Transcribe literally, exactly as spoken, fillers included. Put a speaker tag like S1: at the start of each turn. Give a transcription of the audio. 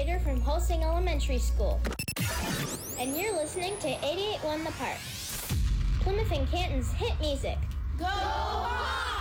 S1: Slater from Holsing Elementary School. And you're listening to eighty-eight point one The Park, Plymouth and Canton's hit music.
S2: Go Hawks!